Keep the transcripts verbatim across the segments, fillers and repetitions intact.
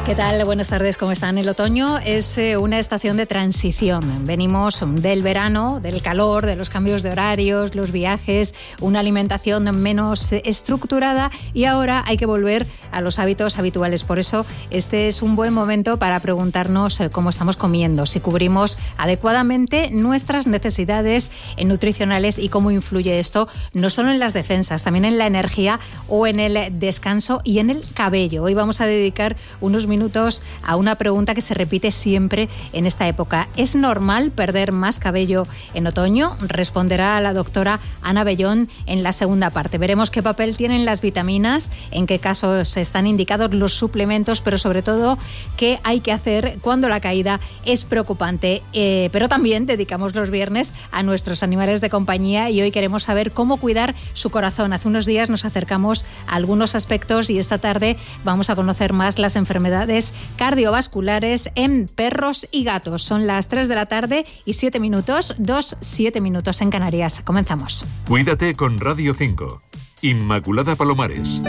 ¿Qué tal? Buenas tardes, ¿cómo están? El otoño es eh, una estación de transición. Venimos del verano, del calor, de los cambios de horarios, los viajes, una alimentación menos estructurada y ahora hay que volver a los hábitos habituales. Por eso este es un buen momento para preguntarnos eh, cómo estamos comiendo, si cubrimos adecuadamente nuestras necesidades nutricionales y cómo influye esto no solo en las defensas, también en la energía o en el descanso y en el cabello. Hoy vamos a dedicar unos minutos a una pregunta que se repite siempre en esta época. ¿Es normal perder más cabello en otoño? Responderá la doctora Ana Bellón en la segunda parte. Veremos qué papel tienen las vitaminas, en qué casos están indicados los suplementos, pero sobre todo qué hay que hacer cuando la caída es preocupante. Eh, pero también dedicamos los viernes a nuestros animales de compañía y hoy queremos saber cómo cuidar su corazón. Hace unos días nos acercamos a algunos aspectos y esta tarde vamos a conocer más las enfermedades cardiovasculares en perros y gatos. Son las tres de la tarde y siete minutos, dos, siete minutos en Canarias. Comenzamos. Cuídate con Radio cinco. Inmaculada Palomares.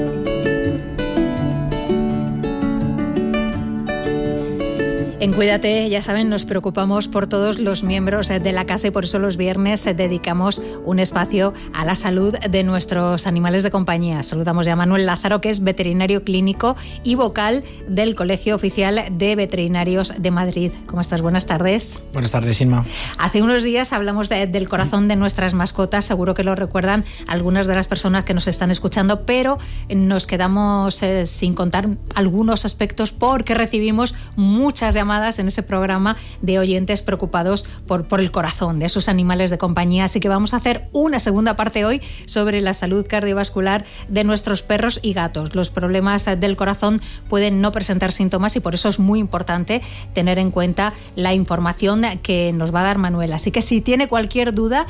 En Cuídate, ya saben, nos preocupamos por todos los miembros de la casa y por eso los viernes dedicamos un espacio a la salud de nuestros animales de compañía. Saludamos ya a Manuel Lázaro, que es veterinario clínico y vocal del Colegio Oficial de Veterinarios de Madrid. ¿Cómo estás? Buenas tardes. Buenas tardes, Inma. Hace unos días hablamos de, del corazón de nuestras mascotas. Seguro que lo recuerdan algunas de las personas que nos están escuchando, pero nos quedamos eh, sin contar algunos aspectos porque recibimos muchas llamadas en ese programa de oyentes preocupados por, por el corazón de sus animales de compañía. Así que vamos a hacer una segunda parte hoy sobre la salud cardiovascular de nuestros perros y gatos. Los problemas del corazón pueden no presentar síntomas y por eso es muy importante tener en cuenta la información que nos va a dar Manuel. Así que si tiene cualquier duda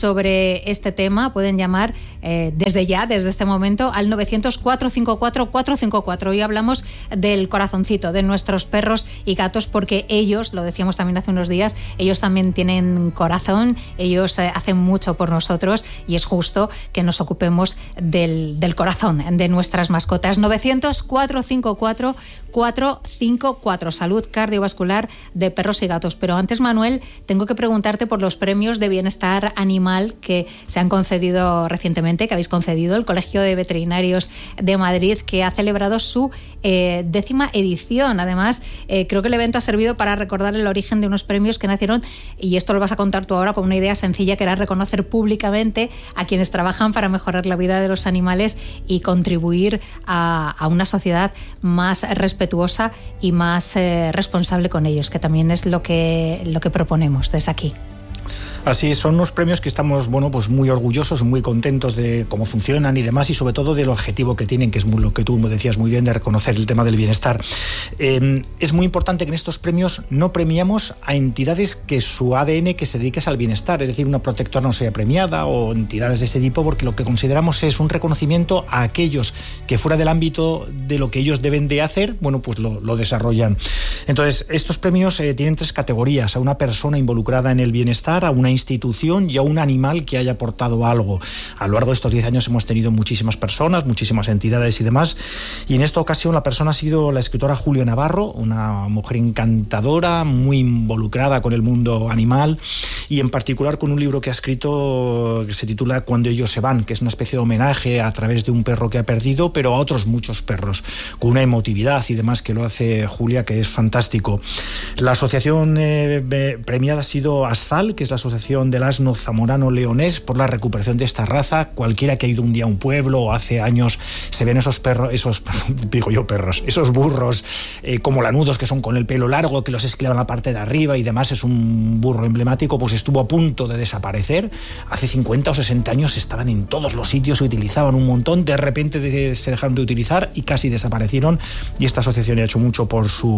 sobre este tema, pueden llamar eh, desde ya, desde este momento, al novecientos, cuatrocientos cincuenta y cuatro, cuatrocientos cincuenta y cuatro. Hoy hablamos del corazoncito de nuestros perros y gatos, porque ellos, lo decíamos también hace unos días, ellos también tienen corazón, ellos eh, hacen mucho por nosotros y es justo que nos ocupemos del, del corazón de nuestras mascotas. novecientos, cuatrocientos cincuenta y cuatro, cuatrocientos cincuenta y cuatro. Salud cardiovascular de perros y gatos. Pero antes, Manuel, tengo que preguntarte por los premios de bienestar animal que se han concedido recientemente, que habéis concedido el Colegio de Veterinarios de Madrid, que ha celebrado su eh, décima edición. Además, eh, creo que el evento ha servido para recordar el origen de unos premios que nacieron, y esto lo vas a contar tú ahora, con una idea sencilla que era reconocer públicamente a quienes trabajan para mejorar la vida de los animales y contribuir a, a una sociedad más respetuosa y más eh, responsable con ellos, que también es lo que, lo que proponemos desde aquí. Así son unos premios que estamos, bueno, pues muy orgullosos, muy contentos de cómo funcionan y demás, y sobre todo del objetivo que tienen, que es muy, lo que tú me decías muy bien, de reconocer el tema del bienestar. Eh, es muy importante que en estos premios no premiamos a entidades que su A D N que se dedique al bienestar, es decir, una protectora no sea premiada o entidades de ese tipo, porque lo que consideramos es un reconocimiento a aquellos que fuera del ámbito de lo que ellos deben de hacer, bueno, pues lo, lo desarrollan. Entonces, estos premios eh, tienen tres categorías: a una persona involucrada en el bienestar, a una institución y a un animal que haya aportado algo. A lo largo de estos diez años hemos tenido muchísimas personas, muchísimas entidades y demás, y en esta ocasión la persona ha sido la escritora Julia Navarro, una mujer encantadora, muy involucrada con el mundo animal y en particular con un libro que ha escrito que se titula Cuando ellos se van, que es una especie de homenaje a través de un perro que ha perdido, pero a otros muchos perros, con una emotividad y demás que lo hace Julia, que es fantástico. La asociación eh, premiada ha sido ASZAL, que es la asociación del asno zamorano leonés, por la recuperación de esta raza. Cualquiera que ha ido un día a un pueblo o hace años se ven esos perros, esos, digo yo perros, esos burros eh, como lanudos, que son con el pelo largo, que los esclavan a la parte de arriba y demás. Es un burro emblemático, pues estuvo a punto de desaparecer. Hace cincuenta o sesenta años estaban en todos los sitios, se utilizaban un montón, de repente de, se dejaron de utilizar y casi desaparecieron, y esta asociación ha hecho mucho por su recuperación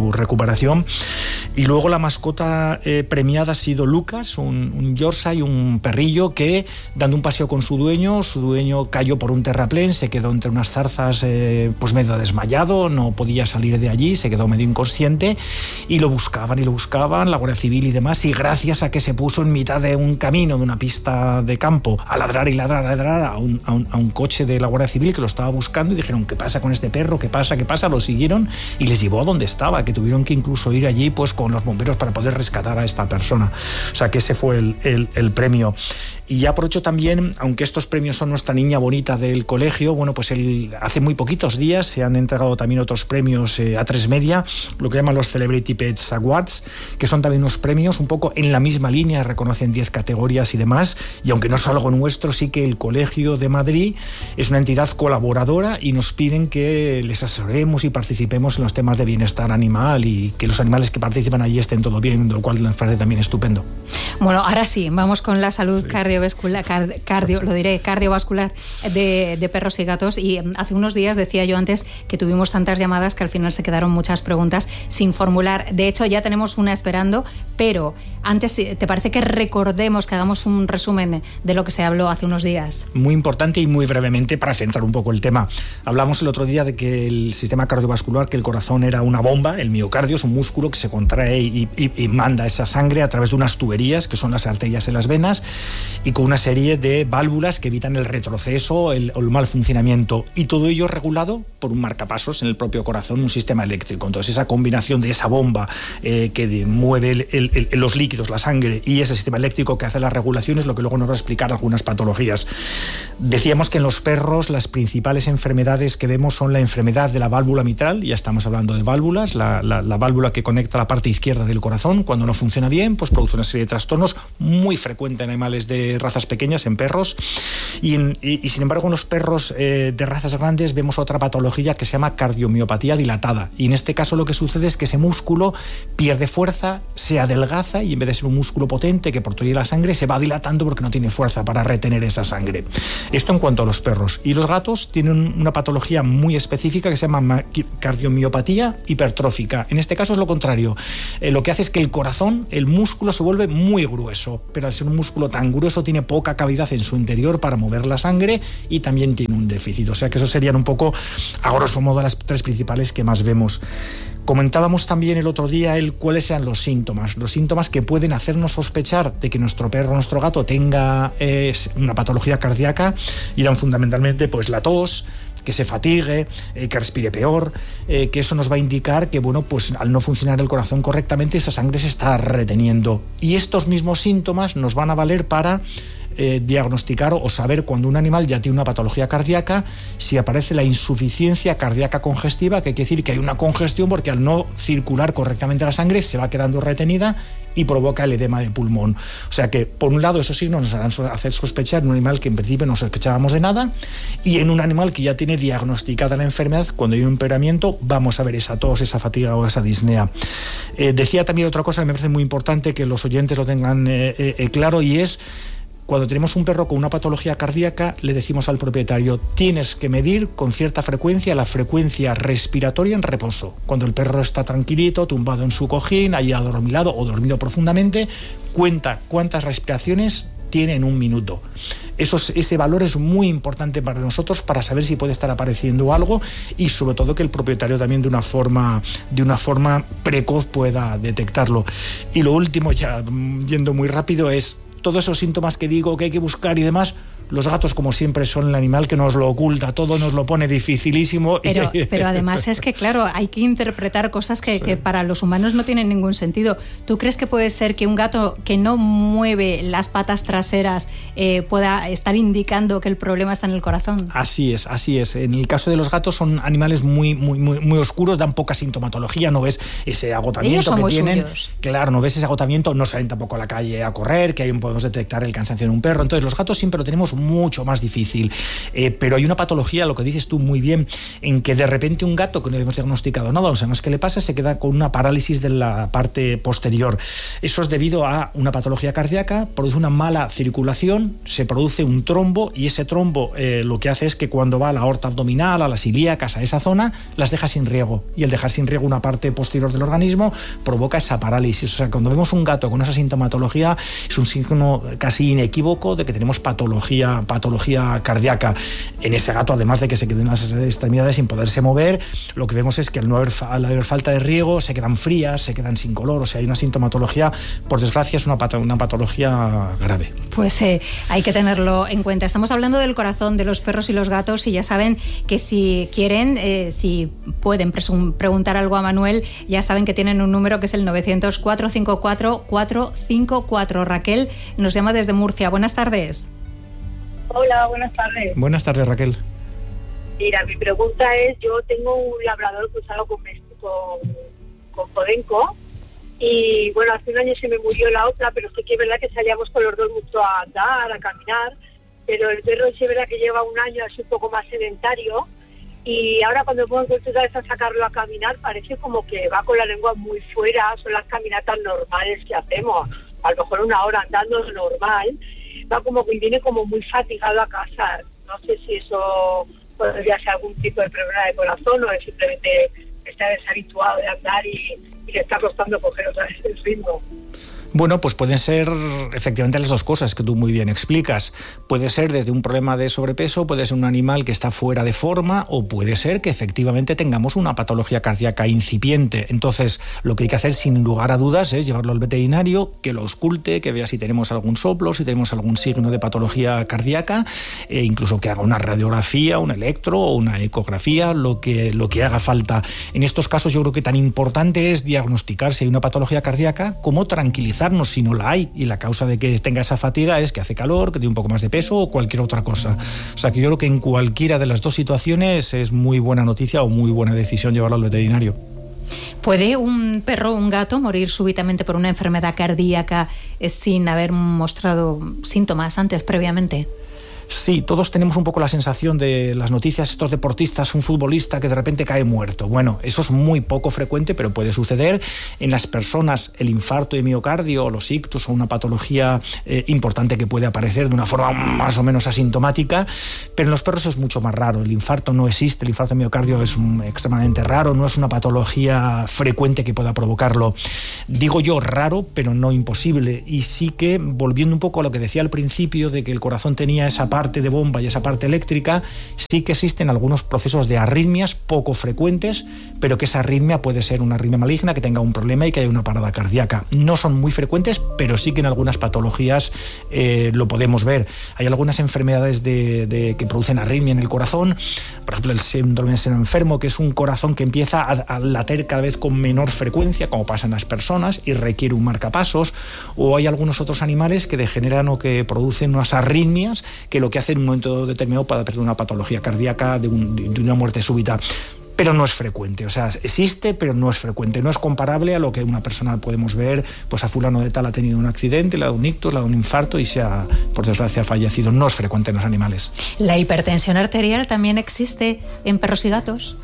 comparación. Y luego la mascota eh, premiada ha sido Lucas, un, un Yorkshire, un perrillo que, dando un paseo con su dueño, su dueño cayó por un terraplén, se quedó entre unas zarzas eh, pues medio desmayado, no podía salir de allí, se quedó medio inconsciente y lo buscaban y lo buscaban, la Guardia Civil y demás, y gracias a que se puso en mitad de un camino, de una pista de campo, a ladrar y ladrar, a ladrar a un, a un, a un coche de la Guardia Civil que lo estaba buscando y dijeron, ¿qué pasa con este perro? ¿Qué pasa? ¿Qué pasa? Lo siguieron y les llevó a donde estaba, que tuvieron que incluso ir allí pues con los bomberos para poder rescatar a esta persona. O sea que ese fue el, el, el premio. Y ya aprovecho también, aunque estos premios son nuestra niña bonita del colegio, bueno, pues el, hace muy poquitos días se han entregado también otros premios eh, a tres Media, lo que llaman los Celebrity Pets Awards, que son también unos premios un poco en la misma línea, reconocen diez categorías y demás, y aunque no es algo nuestro, sí que el Colegio de Madrid es una entidad colaboradora y nos piden que les asesoremos y participemos en los temas de bienestar animal y que los animales que participan allí estén todo bien, lo cual nos parece también estupendo. Bueno, ahora sí, vamos con la salud sí. cardiovascular, cardio, lo diré, cardiovascular de, de perros y gatos. Y hace unos días decía yo antes que tuvimos tantas llamadas que al final se quedaron muchas preguntas sin formular. De hecho, ya tenemos una esperando, pero antes, ¿te parece que recordemos, que hagamos un resumen de lo que se habló hace unos días? Muy importante y muy brevemente para centrar un poco el tema. Hablamos el otro día de que el sistema cardiovascular, que el corazón era una bomba, el miocardio es un músculo que se contrae y, y, y manda esa sangre a través de unas tuberías, que son las arterias en las venas, y con una serie de válvulas que evitan el retroceso, el, el mal funcionamiento, y todo ello regulado por un marcapasos en el propio corazón, un sistema eléctrico. Entonces esa combinación de esa bomba eh, que de, mueve el, el, el, los líquidos, la sangre, y ese sistema eléctrico que hace las regulaciones, lo que luego nos va a explicar algunas patologías. Decíamos que en los perros las principales enfermedades que vemos son la enfermedad de la válvula mitral, ya estamos hablando de válvulas, la, la, la válvula que conecta la parte izquierda del corazón, cuando no funciona bien, pues produce una serie de trastornos, muy frecuente en animales de razas pequeñas, en perros, y, en, y, y sin embargo en los perros eh, de razas grandes vemos otra patología que se llama cardiomiopatía dilatada, y en este caso lo que sucede es que ese músculo pierde fuerza, se adelgaza y en vez de ser un músculo potente que portolla la sangre, se va dilatando porque no tiene fuerza para retener esa sangre. Esto en cuanto a los perros. Y los gatos tienen una patología muy específica que se llama cardiomiopatía hipertrófica. En este caso es lo contrario. Eh, lo que hace es que el corazón, el músculo se vuelve muy grueso, pero al ser un músculo tan grueso tiene poca cavidad en su interior para mover la sangre y también tiene un déficit. O sea que esos serían un poco, a grosso modo, las tres principales que más vemos. Comentábamos también el otro día el cuáles sean los síntomas, los síntomas que pueden hacernos sospechar de que nuestro perro, nuestro gato tenga eh, una patología cardíaca, y eran fundamentalmente pues la tos, que se fatigue, eh, que respire peor, eh, que eso nos va a indicar que bueno, pues al no funcionar el corazón correctamente esa sangre se está reteniendo, y estos mismos síntomas nos van a valer para Eh, diagnosticar o saber cuando un animal ya tiene una patología cardíaca, si aparece la insuficiencia cardíaca congestiva, que quiere decir que hay una congestión porque al no circular correctamente la sangre se va quedando retenida y provoca el edema de pulmón. O sea que, por un lado, esos signos nos harán hacer sospechar en un animal que en principio no sospechábamos de nada, y en un animal que ya tiene diagnosticada la enfermedad, cuando hay un empeoramiento, vamos a ver esa tos, esa fatiga o esa disnea. Eh, decía también otra cosa que me parece muy importante que los oyentes lo tengan eh, eh, claro, y es: cuando tenemos un perro con una patología cardíaca, le decimos al propietario, tienes que medir con cierta frecuencia la frecuencia respiratoria en reposo. Cuando el perro está tranquilito, tumbado en su cojín, ahí adormilado o dormido profundamente, cuenta cuántas respiraciones tiene en un minuto. Eso, ese valor es muy importante para nosotros para saber si puede estar apareciendo algo, y sobre todo que el propietario también de una forma, de una forma precoz pueda detectarlo. Y lo último, ya yendo muy rápido, es todos esos síntomas que digo que hay que buscar y demás. Los gatos, como siempre, son el animal que nos lo oculta todo, nos lo pone dificilísimo. Pero, pero además es que, claro, hay que interpretar cosas que, sí. que para los humanos no tienen ningún sentido. ¿Tú crees que puede ser que un gato que no mueve las patas traseras eh, pueda estar indicando que el problema está en el corazón? Así es, así es. En el caso de los gatos son animales muy, muy, muy, muy oscuros, dan poca sintomatología, no ves ese agotamiento que tienen. Suyos. Claro, no ves ese agotamiento, no salen tampoco a la calle a correr, que ahí podemos detectar el cansancio en un perro. Entonces los gatos siempre lo tenemos tenemos mucho más difícil. Eh, pero hay una patología, lo que dices tú muy bien, en que de repente un gato que no hemos diagnosticado nada, o sea, no es que le pasa, se queda con una parálisis de la parte posterior. Eso es debido a una patología cardíaca, produce una mala circulación, se produce un trombo y ese trombo eh, lo que hace es que cuando va a la aorta abdominal, a las ilíacas, a esa zona, las deja sin riego. Y el dejar sin riego una parte posterior del organismo provoca esa parálisis. O sea, cuando vemos un gato con esa sintomatología, es un signo casi inequívoco de que tenemos patología, patología cardíaca. En ese gato, además de que se queden las extremidades sin poderse mover, lo que vemos es que al no haber, al haber falta de riego, se quedan frías, se quedan sin color. O sea, hay una sintomatología, por desgracia, es una, pat- una patología grave. Pues eh, hay que tenerlo en cuenta. Estamos hablando del corazón de los perros y los gatos y ya saben que si quieren, eh, si pueden presum- preguntar algo a Manuel, ya saben que tienen un número que es el novecientos, cuatro cinco cuatro, cuatro cinco cuatro. Raquel nos llama desde Murcia. Buenas tardes. Hola, buenas tardes. Buenas tardes, Raquel. Mira, mi pregunta es, yo tengo un labrador cruzado con, con, con Podenco y bueno, hace un año se me murió la otra, pero sí que es verdad que salíamos con los dos mucho a andar, a caminar, pero el perro sí es verdad que lleva un año así un poco más sedentario y ahora cuando me vuelto otra vez a sacarlo a caminar parece como que va con la lengua muy fuera, son las caminatas normales que hacemos, a lo mejor una hora andando normal, va como que viene como muy fatigado a casa, no sé si eso podría ser algún tipo de problema de corazón o es simplemente está deshabituado de andar y, y le está costando coger otra vez el ritmo. Bueno, pues pueden ser efectivamente las dos cosas que tú muy bien explicas. Puede ser desde un problema de sobrepeso, puede ser un animal que está fuera de forma o puede ser que efectivamente tengamos una patología cardíaca incipiente. Entonces, lo que hay que hacer sin lugar a dudas es llevarlo al veterinario, que lo ausculte, que vea si tenemos algún soplo, si tenemos algún signo de patología cardíaca, e incluso que haga una radiografía, un electro o una ecografía, lo que, lo que haga falta. En estos casos yo creo que tan importante es diagnosticar si hay una patología cardíaca como tranquilizar si no la hay, y la causa de que tenga esa fatiga es que hace calor, que tiene un poco más de peso o cualquier otra cosa. O sea que yo creo que en cualquiera de las dos situaciones es muy buena noticia o muy buena decisión llevarlo al veterinario. ¿Puede un perro o un gato morir súbitamente por una enfermedad cardíaca sin haber mostrado síntomas antes, previamente? Sí, todos tenemos un poco la sensación de las noticias, estos deportistas, un futbolista que de repente cae muerto. Bueno, eso es muy poco frecuente, pero puede suceder. En las personas, el infarto de miocardio o los ictus o una patología eh, importante que puede aparecer de una forma más o menos asintomática, pero en los perros es mucho más raro. El infarto no existe, el infarto de miocardio es un, extremadamente raro, no es una patología frecuente que pueda provocarlo. Digo yo raro, pero no imposible. Y sí que, volviendo un poco a lo que decía al principio, de que el corazón tenía esa parte de bomba y esa parte eléctrica, sí que existen algunos procesos de arritmias poco frecuentes, pero que esa arritmia puede ser una arritmia maligna, que tenga un problema y que haya una parada cardíaca. No son muy frecuentes, pero sí que en algunas patologías eh, lo podemos ver. Hay algunas enfermedades de, de, que producen arritmia en el corazón, por ejemplo el síndrome de seno enfermo, que es un corazón que empieza a, a latir cada vez con menor frecuencia, como pasa en las personas, y requiere un marcapasos, o hay algunos otros animales que degeneran o que producen unas arritmias que lo que hace en un momento determinado para perder una patología cardíaca, de, un, de una muerte súbita. Pero no es frecuente, o sea, existe, pero no es frecuente. No es comparable a lo que una persona podemos ver, pues a fulano de tal ha tenido un accidente, le ha dado un ictus, le ha dado un infarto y se ha, por desgracia, fallecido. No es frecuente en los animales. ¿La hipertensión arterial también existe en perros y gatos?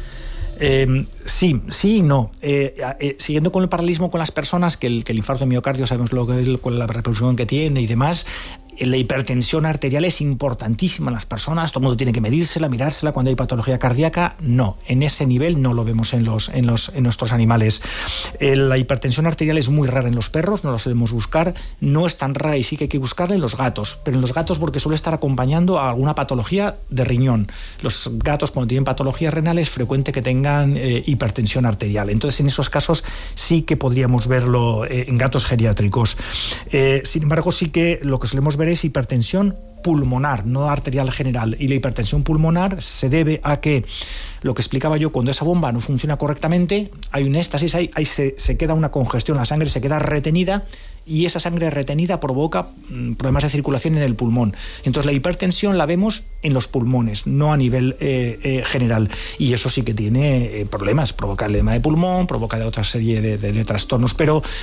Eh, sí, sí y no. Eh, eh, siguiendo con el paralelismo con las personas, que el, que el infarto de miocardio sabemos lo que es, con la repercusión que tiene y demás. La hipertensión arterial es importantísima en las personas, todo el mundo tiene que medírsela, mirársela cuando hay patología cardíaca. No, en ese nivel no lo vemos en, los, en, los, en nuestros animales. Eh, la hipertensión arterial es muy rara en los perros, no la solemos buscar, no es tan rara y sí que hay que buscarla en los gatos, pero en los gatos porque suele estar acompañando a alguna patología de riñón. Los gatos cuando tienen patologías renales es frecuente que tengan eh, hipertensión arterial, entonces en esos casos sí que podríamos verlo eh, en gatos geriátricos. Eh, sin embargo, sí que lo que solemos ver es hihipertensión pulmonar, no arterial general. Y la hipertensión pulmonar se debe a que, lo que explicaba yo, cuando esa bomba no funciona correctamente, hay un éxtasis, ahí, ahí se, se queda una congestión, la sangre se queda retenida y esa sangre retenida provoca mmm, problemas de circulación en el pulmón. Entonces la hipertensión la vemos en los pulmones, no a nivel eh, eh, general. Y eso sí que tiene eh, problemas, provoca el edema de pulmón, provoca otra serie de, de, de trastornos, pero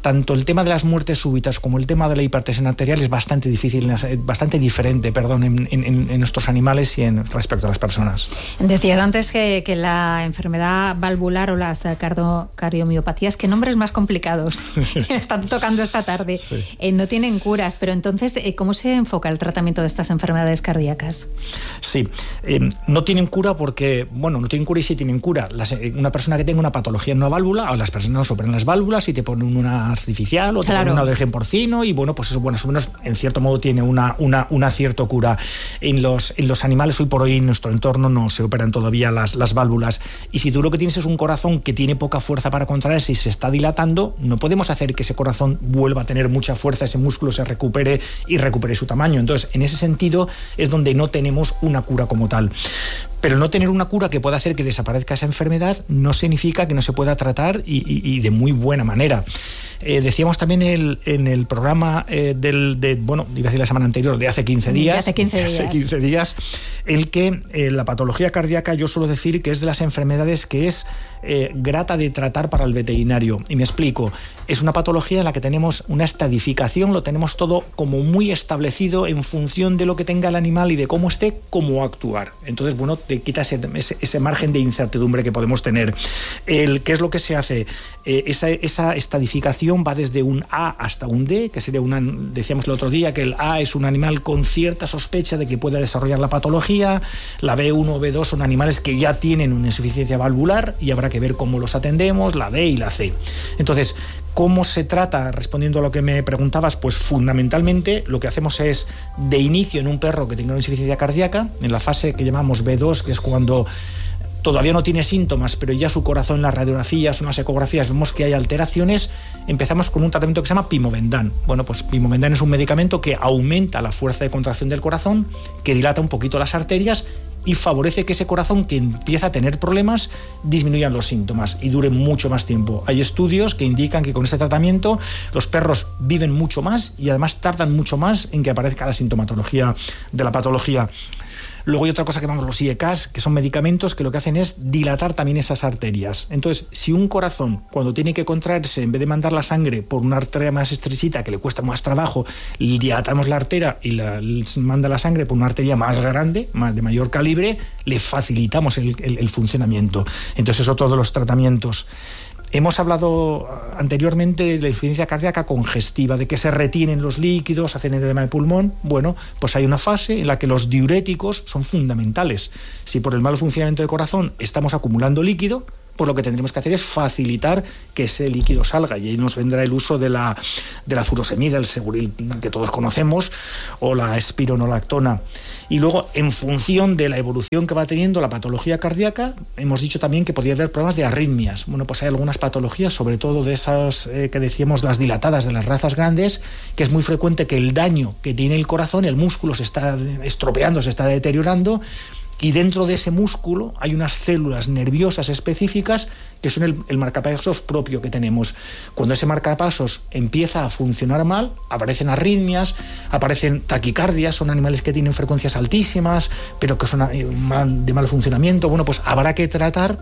tanto el tema de las muertes súbitas como el tema de la hipertensión arterial es bastante difícil, bastante diferente, perdón, en, en, en nuestros animales y en respecto a las personas. Decías antes que, que la enfermedad valvular o las cardio, cardiomiopatías, que nombres más complicados me están tocando esta tarde, sí. eh, no tienen curas, pero entonces, eh, ¿cómo se enfoca el tratamiento de estas enfermedades cardíacas? Sí, eh, no tienen cura porque, bueno, no tienen cura y sí tienen cura. Las, eh, una persona que tenga una patología en una válvula, o las personas operan las válvulas y te ponen una artificial o te claro. ponen una de origen porcino y bueno, pues eso, bueno, más o menos, en cierto modo tiene una, una, una cierta cura. En los, en los animales, hoy por hoy, en nuestro entorno no se operan todavía las, las válvulas. Y si tú lo que tienes es un corazón que tiene poca fuerza para contraerse y se está dilatando, no podemos hacer que ese corazón vuelva a tener mucha fuerza, ese músculo se recupere y recupere su tamaño. Entonces, en ese sentido, es donde no tenemos una cura como tal. Pero no tener una cura que pueda hacer que desaparezca esa enfermedad no significa que no se pueda tratar y, y, y de muy buena manera. Eh, decíamos también el, en el programa eh, del, de, bueno, iba a decir la semana anterior, de hace quince días, hace quince días, hace quince días el que eh, la patología cardíaca, yo suelo decir que es de las enfermedades que es eh, grata de tratar para el veterinario. Y me explico, es una patología en la que tenemos una estadificación, lo tenemos todo como muy establecido en función de lo que tenga el animal y de cómo esté, cómo actuar. Entonces, bueno, te quita ese, ese, ese margen de incertidumbre que podemos tener. El, ¿Qué es lo que se hace? Eh, esa, esa estadificación va desde un A hasta un D, que sería una, decíamos el otro día, que el A es un animal con cierta sospecha de que pueda desarrollar la patología, la B uno o B dos son animales que ya tienen una insuficiencia valvular y habrá que ver cómo los atendemos, la D y la C. Entonces, ¿cómo se trata? Respondiendo a lo que me preguntabas, pues fundamentalmente lo que hacemos es, de inicio en un perro que tenga una insuficiencia cardíaca, en la fase que llamamos B dos, que es cuando todavía no tiene síntomas, pero ya su corazón, las radiografías, unas ecografías, vemos que hay alteraciones, empezamos con un tratamiento que se llama Pimovendan. Bueno, pues Pimovendan es un medicamento que aumenta la fuerza de contracción del corazón, que dilata un poquito las arterias y favorece que ese corazón que empieza a tener problemas disminuyan los síntomas y dure mucho más tiempo. Hay estudios que indican que con este tratamiento los perros viven mucho más y además tardan mucho más en que aparezca la sintomatología de la patología. Luego hay otra cosa que llamamos los I E C A S, que son medicamentos que lo que hacen es dilatar también esas arterias. Entonces, si un corazón, cuando tiene que contraerse, en vez de mandar la sangre por una arteria más estrechita, que le cuesta más trabajo, dilatamos la arteria y la, manda la sangre por una arteria más grande, más de mayor calibre, le facilitamos el, el, el funcionamiento. Entonces, eso todos los tratamientos. Hemos hablado anteriormente de la insuficiencia cardíaca congestiva, de que se retienen los líquidos, hacen edema de pulmón. Bueno, pues hay una fase en la que los diuréticos son fundamentales. Si por el mal funcionamiento del corazón estamos acumulando líquido, pues lo que tendremos que hacer es facilitar que ese líquido salga, y ahí nos vendrá el uso de la, de la furosemida, el Seguril que todos conocemos, o la espironolactona. Y luego, en función de la evolución que va teniendo la patología cardíaca, hemos dicho también que podría haber problemas de arritmias. Bueno, pues hay algunas patologías, sobre todo de esas eh, que decíamos, las dilatadas de las razas grandes, que es muy frecuente que el daño que tiene el corazón, el músculo se está estropeando, se está deteriorando, y dentro de ese músculo hay unas células nerviosas específicas que son el, el marcapasos propio que tenemos. Cuando ese marcapasos empieza a funcionar mal, aparecen arritmias, aparecen taquicardias, son animales que tienen frecuencias altísimas, pero que son de mal funcionamiento. Bueno, pues habrá que tratar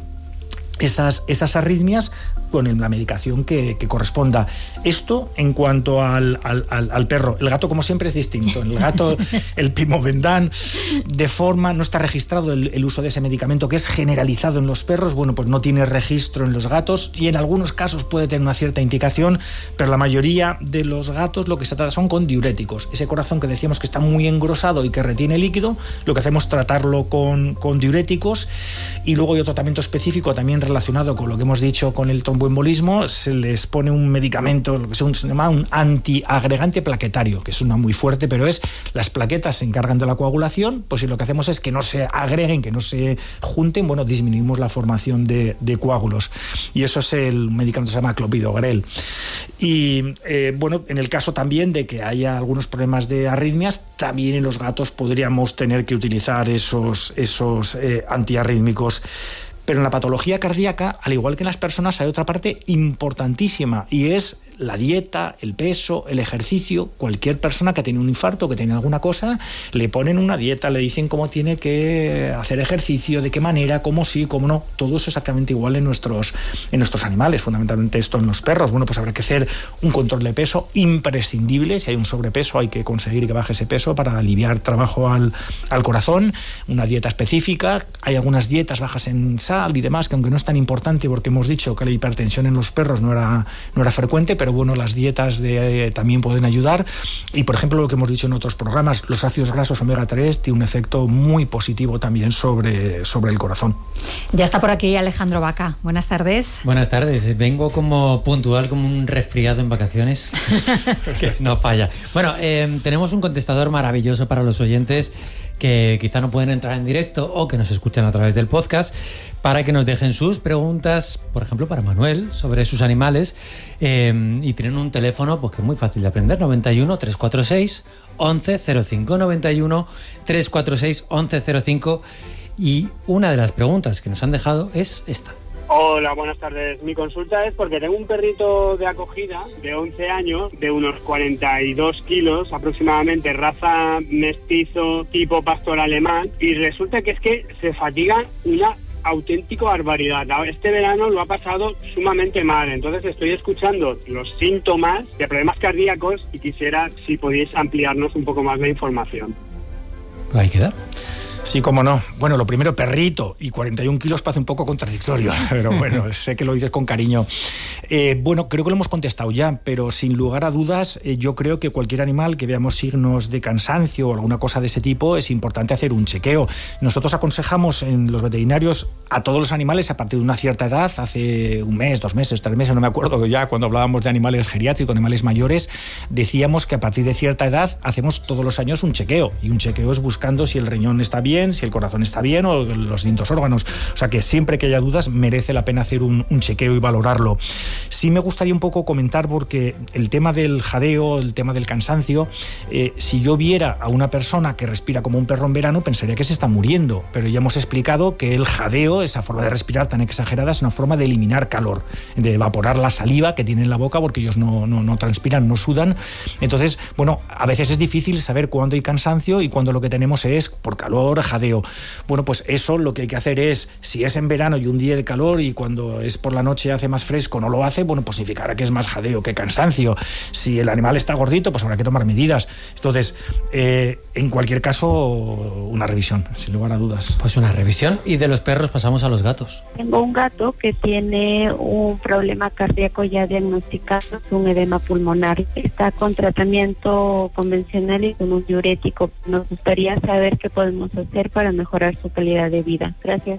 esas, esas arritmias con la medicación que, que corresponda. Esto en cuanto al, al, al, al perro. El gato, como siempre, es distinto. El gato, el Pimovendan, de forma, no está registrado el, el uso de ese medicamento, que es generalizado en los perros. Bueno, pues no tiene registro en los gatos y en algunos casos puede tener una cierta indicación, pero la mayoría de los gatos lo que se trata son con diuréticos. Ese corazón que decíamos que está muy engrosado y que retiene líquido, lo que hacemos es tratarlo con, con diuréticos. Y luego hay otro tratamiento específico también relacionado con lo que hemos dicho con el tromboembolismo. Se les pone un medicamento, lo que se llama un antiagregante plaquetario, que es una muy fuerte, pero es las plaquetas se encargan de la coagulación, pues si lo que hacemos es que no se agreguen, que no se junten, bueno, disminuimos la formación de, de coágulos. Y eso es el medicamento que se llama clopidogrel. Y eh, bueno, en el caso también de que haya algunos problemas de arritmias, también en los gatos podríamos tener que utilizar esos, esos eh, antiarrítmicos. Pero en la patología cardíaca, al igual que en las personas, hay otra parte importantísima, y es la dieta, el peso, el ejercicio. Cualquier persona que tiene un infarto, que tiene alguna cosa, le ponen una dieta, le dicen cómo tiene que hacer ejercicio, de qué manera, cómo sí, cómo no. Todo es exactamente igual en nuestros, en nuestros animales, fundamentalmente esto en los perros. Bueno, pues habrá que hacer un control de peso imprescindible. Si hay un sobrepeso, hay que conseguir que baje ese peso para aliviar trabajo al, al corazón. Una dieta específica. Hay algunas dietas bajas en sal y demás, que aunque no es tan importante, porque hemos dicho que la hipertensión en los perros no era, no era frecuente, pero bueno, las dietas de, eh, también pueden ayudar. Y por ejemplo, lo que hemos dicho en otros programas, los ácidos grasos omega tres tienen un efecto muy positivo también sobre, sobre el corazón. Ya está por aquí Alejandro Vaca. Buenas tardes. Buenas tardes. Vengo como puntual, como un resfriado en vacaciones. Que no falla. Bueno, eh, tenemos un contestador maravilloso para los oyentes que quizá no pueden entrar en directo o que nos escuchan a través del podcast, para que nos dejen sus preguntas, por ejemplo, para Manuel, sobre sus animales, eh, y tienen un teléfono pues que es muy fácil de aprender, noventa y uno, trescientos cuarenta y seis, once cero cinco, noventa y uno, trescientos cuarenta y seis, once cero cinco, y una de las preguntas que nos han dejado es esta. Hola, buenas tardes. Mi consulta es porque tengo un perrito de acogida de once años, de unos cuarenta y dos kilos aproximadamente, raza mestizo tipo pastor alemán, y resulta que es que se fatiga una auténtica barbaridad. Este verano lo ha pasado sumamente mal, entonces estoy escuchando los síntomas de problemas cardíacos y quisiera si podéis ampliarnos un poco más la información. Ahí queda. Sí, cómo no. Bueno, lo primero, perrito, y cuarenta y un kilos parece un poco contradictorio, pero bueno, sé que lo dices con cariño. Eh, bueno, creo que lo hemos contestado ya, pero sin lugar a dudas, eh, yo creo que cualquier animal que veamos signos de cansancio o alguna cosa de ese tipo, es importante hacer un chequeo. Nosotros aconsejamos en los veterinarios a todos los animales a partir de una cierta edad, hace un mes, dos meses, tres meses, no me acuerdo ya, cuando hablábamos de animales geriátricos, animales mayores, decíamos que a partir de cierta edad hacemos todos los años un chequeo, y un chequeo es buscando si el riñón está bien, si el corazón está bien o los distintos órganos. O sea que siempre que haya dudas merece la pena hacer un, un chequeo y valorarlo. Sí me gustaría un poco comentar, porque el tema del jadeo, el tema del cansancio, eh, si yo viera a una persona que respira como un perro en verano, pensaría que se está muriendo, pero ya hemos explicado que el jadeo, esa forma de respirar tan exagerada, es una forma de eliminar calor, de evaporar la saliva que tienen en la boca, porque ellos no, no, no transpiran, no sudan. Entonces, bueno, a veces es difícil saber cuándo hay cansancio y cuándo lo que tenemos es por calor, jadeo. Bueno, pues eso lo que hay que hacer es, si es en verano y un día de calor y cuando es por la noche hace más fresco no lo hace, bueno, pues significará que es más jadeo que cansancio. Si el animal está gordito, pues habrá que tomar medidas. Entonces, eh, en cualquier caso, una revisión, sin lugar a dudas. Pues una revisión, y de los perros pasamos a los gatos. Tengo un gato que tiene un problema cardíaco ya diagnosticado, un edema pulmonar. Está con tratamiento convencional y con un diurético. Nos gustaría saber qué podemos hacer para mejorar su calidad de vida. Gracias.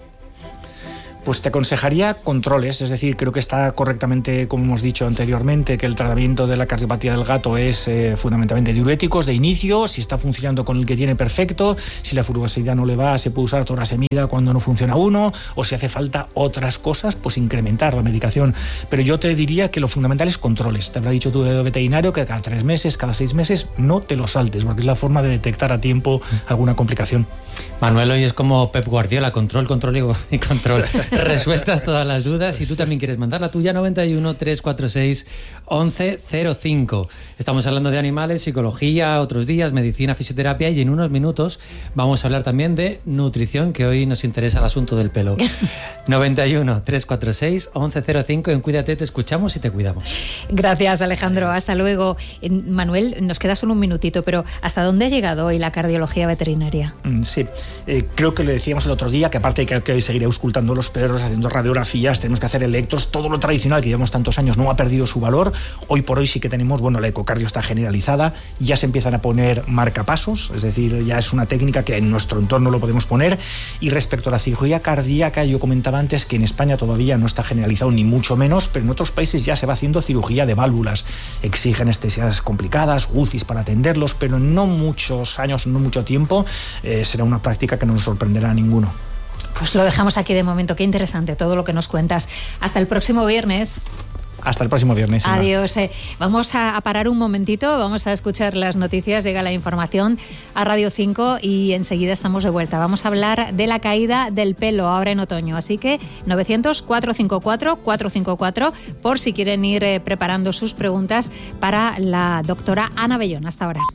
Pues te aconsejaría controles, es decir, creo que está correctamente, como hemos dicho anteriormente, que el tratamiento de la cardiopatía del gato es eh, fundamentalmente diuréticos de inicio. Si está funcionando con el que tiene, perfecto. Si la furosemida no le va, se puede usar torasemida cuando no funciona uno, o si hace falta otras cosas, pues incrementar la medicación. Pero yo te diría que lo fundamental es controles. Te habrá dicho tu veterinario que cada tres meses, cada seis meses, no te lo saltes, porque es la forma de detectar a tiempo alguna complicación. Manuel hoy es como Pep Guardiola, control, control y control. Resueltas todas las dudas. Si tú también quieres mandar la tuya, noventa y uno, trescientos cuarenta y seis, once cero cinco. Estamos hablando de animales, psicología, otros días, medicina, fisioterapia, y en unos minutos vamos a hablar también de nutrición, que hoy nos interesa el asunto del pelo. noventa y uno, trescientos cuarenta y seis, once cero cinco. En Cuídate te escuchamos y te cuidamos. Gracias, Alejandro. Hasta luego. Manuel, nos queda solo un minutito, pero ¿hasta dónde ha llegado hoy la cardiología veterinaria? Sí, eh, creo que le decíamos el otro día que aparte de que, que seguir auscultando los perros, haciendo radiografías, tenemos que hacer electros, todo lo tradicional que llevamos tantos años no ha perdido su valor. Hoy por hoy sí que tenemos, bueno, la ecocardio está generalizada, ya se empiezan a poner marcapasos, es decir, ya es una técnica que en nuestro entorno lo podemos poner. Y respecto a la cirugía cardíaca, yo comentaba antes que en España todavía no está generalizado, ni mucho menos, pero en otros países ya se va haciendo cirugía de válvulas. Exige anestesias complicadas, U C Is para atenderlos, pero en no muchos años, no mucho tiempo, eh, será una práctica que no nos sorprenderá a ninguno. Pues lo dejamos aquí de momento. Qué interesante todo lo que nos cuentas. Hasta el próximo viernes. Hasta el próximo viernes. Inma. Adiós. Eh, vamos a, a parar un momentito, vamos a escuchar las noticias, llega la información a Radio cinco y enseguida estamos de vuelta. Vamos a hablar de la caída del pelo ahora en otoño, así que novecientos, cuatrocientos cincuenta y cuatro, cuatrocientos cincuenta y cuatro por si quieren ir eh, preparando sus preguntas para la doctora Ana Bellón. Hasta ahora.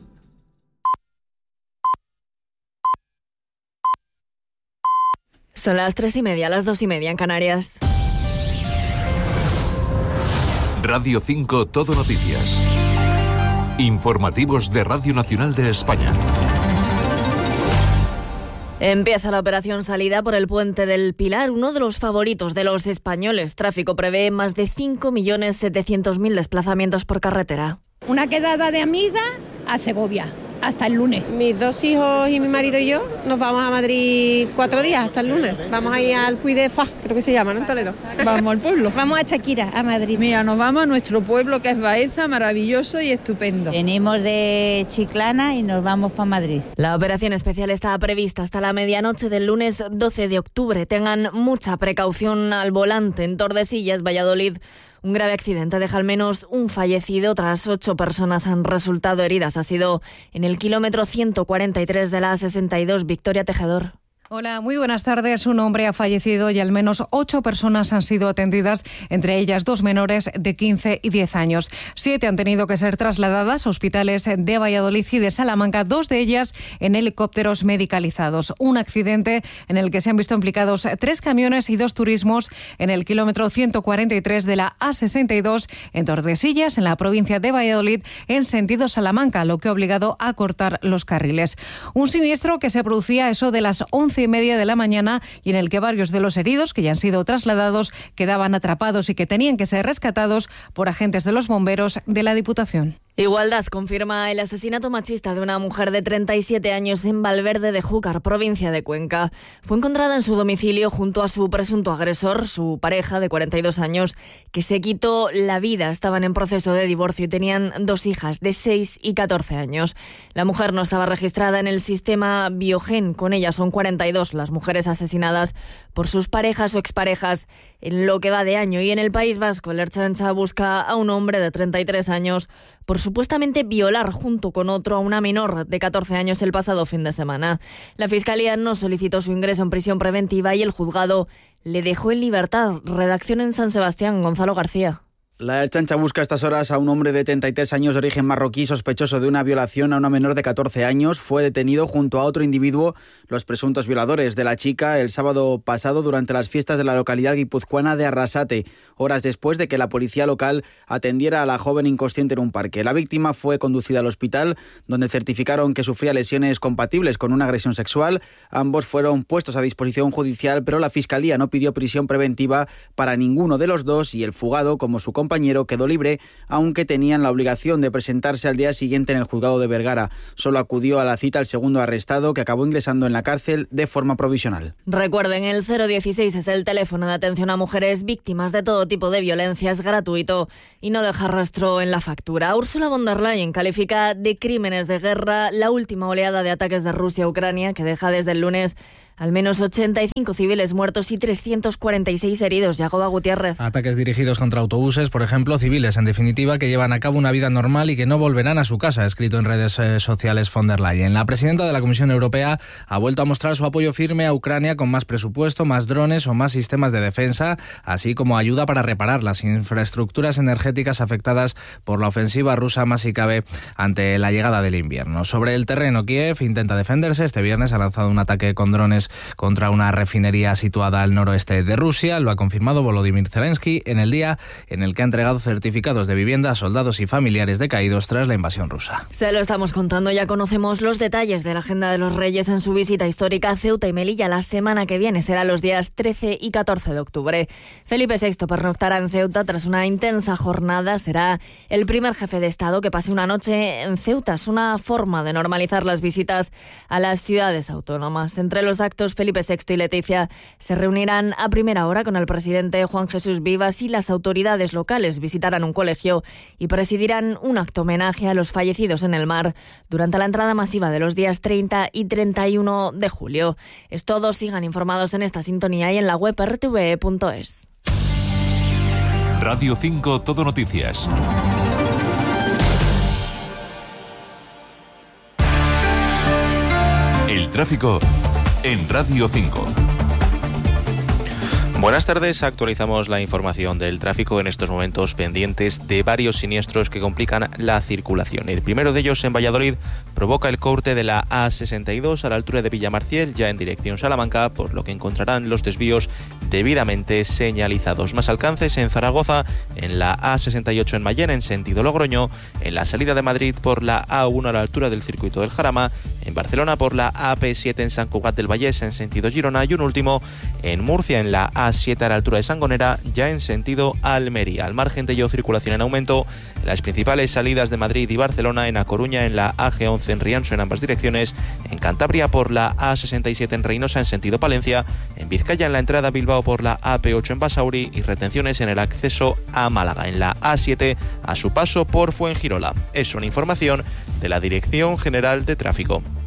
Son las tres y media, las dos y media en Canarias. Radio cinco Todo Noticias. Informativos de Radio Nacional de España. Empieza la operación salida por el Puente del Pilar, uno de los favoritos de los españoles. Tráfico prevé más de cinco millones setecientos mil desplazamientos por carretera. Una quedada de amiga a Segovia. Hasta el lunes. Mis dos hijos y mi marido y yo nos vamos a Madrid cuatro días hasta el lunes. Vamos a ir al Puy de Faz, creo que se llama, ¿no? En Toledo. Vamos al pueblo. Vamos a Chaquira, a Madrid. Mira, nos vamos a nuestro pueblo que es Baeza, maravilloso y estupendo. Venimos de Chiclana y nos vamos para Madrid. La operación especial está prevista hasta la medianoche del lunes doce de octubre. Tengan mucha precaución al volante. En Tordesillas, Valladolid, un grave accidente deja al menos un fallecido, tras ocho personas han resultado heridas. Ha sido en el kilómetro ciento cuarenta y tres de la A sesenta y dos. Victoria Tejedor. Hola, muy buenas tardes. Un hombre ha fallecido y al menos ocho personas han sido atendidas, entre ellas dos menores de quince y diez años. Siete han tenido que ser trasladadas a hospitales de Valladolid y de Salamanca, dos de ellas en helicópteros medicalizados. Un accidente en el que se han visto implicados tres camiones y dos turismos en el kilómetro ciento cuarenta y tres de la A sesenta y dos en Tordesillas, en la provincia de Valladolid, en sentido Salamanca, lo que ha obligado a cortar los carriles. Un siniestro que se producía a eso de las once y media de la mañana y en el que varios de los heridos que ya han sido trasladados quedaban atrapados y que tenían que ser rescatados por agentes de los bomberos de la Diputación. Igualdad confirma el asesinato machista de una mujer de treinta y siete años en Valverde de Júcar, provincia de Cuenca. Fue encontrada en su domicilio junto a su presunto agresor, su pareja de cuarenta y dos años, que se quitó la vida. Estaban en proceso de divorcio y tenían dos hijas de seis y catorce años. La mujer no estaba registrada en el sistema Biogen. Con ella son cuarenta y dos las mujeres asesinadas por sus parejas o exparejas en lo que va de año. Y en el País Vasco, el Ertzaintza busca a un hombre de treinta y tres años por supuestamente violar junto con otro a una menor de catorce años el pasado fin de semana. La Fiscalía no solicitó su ingreso en prisión preventiva y el juzgado le dejó en libertad. Redacción en San Sebastián, Gonzalo García. La Ertzaintza busca a estas horas a un hombre de treinta y tres años de origen marroquí sospechoso de una violación a una menor de catorce años. Fue detenido junto a otro individuo, los presuntos violadores de la chica, el sábado pasado durante las fiestas de la localidad guipuzcoana de Arrasate, horas después de que la policía local atendiera a la joven inconsciente en un parque. La víctima fue conducida al hospital, donde certificaron que sufría lesiones compatibles con una agresión sexual. Ambos fueron puestos a disposición judicial, pero la Fiscalía no pidió prisión preventiva para ninguno de los dos y el fugado, como su compañero, compañero quedó libre, aunque tenían la obligación de presentarse al día siguiente en el juzgado de Vergara. Solo acudió a la cita el segundo arrestado, que acabó ingresando en la cárcel de forma provisional. Recuerden, el cero dieciséis es el teléfono de atención a mujeres víctimas de todo tipo de violencia, es gratuito y no deja rastro en la factura. Ursula von der Leyen califica de crímenes de guerra la última oleada de ataques de Rusia a Ucrania, que deja desde el lunes al menos ochenta y cinco civiles muertos y trescientos cuarenta y seis heridos. Yagoba Gutiérrez. Ataques dirigidos contra autobuses, por ejemplo, civiles en definitiva, que llevan a cabo una vida normal y que no volverán a su casa, ha escrito en redes eh, sociales von der Leyen. La presidenta de la Comisión Europea ha vuelto a mostrar su apoyo firme a Ucrania con más presupuesto, más drones o más sistemas de defensa, así como ayuda para reparar las infraestructuras energéticas afectadas por la ofensiva rusa, más si cabe ante la llegada del invierno. Sobre el terreno, Kiev intenta defenderse. Este viernes ha lanzado un ataque con drones contra una refinería situada al noroeste de Rusia. Lo ha confirmado Volodymyr Zelensky en el día en el que ha entregado certificados de vivienda a soldados y familiares de caídos tras la invasión rusa. Se lo estamos contando, ya conocemos los detalles de la agenda de los Reyes en su visita histórica a Ceuta y Melilla. La semana que viene será los días trece y catorce de octubre. Felipe sexto pernoctará en Ceuta tras una intensa jornada. Será el primer jefe de Estado que pase una noche en Ceuta. Es una forma de normalizar las visitas a las ciudades autónomas. Entre los actos, Felipe sexto y Leticia se reunirán a primera hora con el presidente Juan Jesús Vivas y las autoridades locales. Visitarán un colegio y presidirán un acto homenaje a los fallecidos en el mar durante la entrada masiva de los días treinta y treinta y uno de julio. Es todo, sigan informados en esta sintonía y en la web r t v e punto es. Radio cinco Todo Noticias. El tráfico en Radio cinco. Buenas tardes, actualizamos la información del tráfico en estos momentos pendientes de varios siniestros que complican la circulación. El primero de ellos en Valladolid provoca el corte de la A sesenta y dos a la altura de Villamarciel, ya en dirección Salamanca, por lo que encontrarán los desvíos debidamente señalizados. Más alcances en Zaragoza, en la A sesenta y ocho en Mayén, en sentido Logroño, en la salida de Madrid por la A uno a la altura del circuito del Jarama, en Barcelona por la A P siete en San Cugat del Vallés, en sentido Girona, y un último en Murcia, en la A siete a la altura de Sangonera, ya en sentido Almería. Al margen de ello, circulación en aumento en las principales salidas de Madrid y Barcelona, en A Coruña, en la A G once en Rianso en ambas direcciones, en Cantabria por la A sesenta y siete en Reynosa en sentido Palencia, en Vizcaya en la entrada a Bilbao por la A P ocho en Basauri y retenciones en el acceso a Málaga, en la A siete a su paso por Fuengirola. Es una información de la Dirección General de Tráfico.